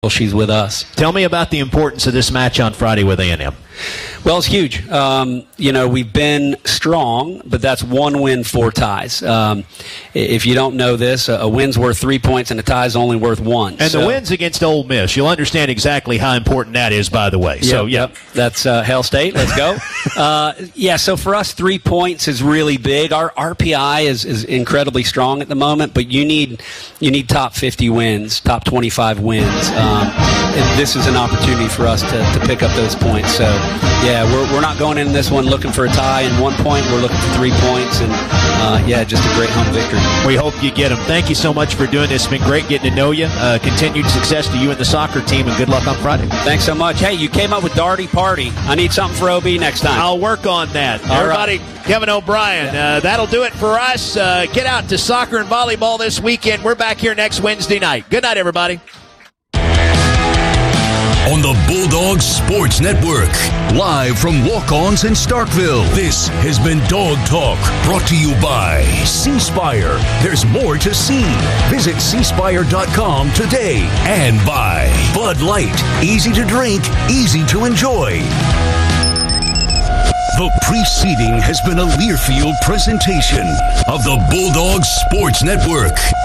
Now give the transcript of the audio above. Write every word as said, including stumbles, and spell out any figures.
she's with us. Tell me about the importance of this match on Friday with A and M. Well, it's huge. Um, you know, we've been strong, but that's one win, four ties. Um, if you don't know this, a, a win's worth three points and a tie's only worth one. And so, the win's against Ole Miss. You'll understand exactly how important that is, by the way. Yep, So, yeah. Yep, that's uh, Hail State. Let's go. uh, yeah, so for us, three points is really big. Our R P I is, is incredibly strong at the moment, but you need you need top fifty wins, top twenty-five wins. Um, and this is an opportunity for us to, to pick up those points. So, yeah, we're, we're not going in this one looking for a tie and one point. We're looking for three points, and, uh, yeah, just a great home victory. We hope you get them. Thank you so much for doing this. It's been great getting to know you. Uh, continued success to you and the soccer team, and good luck on Friday. Thanks so much. Hey, you came up with Darty Party. I need something for O B next time. I'll work on that. All Everybody, right. Kevin O'Brien, uh, that'll do it for us. Uh, get out to soccer and volleyball this weekend. We're back here next Wednesday night. Good night, everybody. On the Bulldogs Sports Network, live from Walk-Ons in Starkville, this has been Dog Talk, brought to you by C Spire. There's more to see. Visit c spire dot com today. And by Bud Light, easy to drink, easy to enjoy. The preceding has been a Learfield presentation of the Bulldogs Sports Network.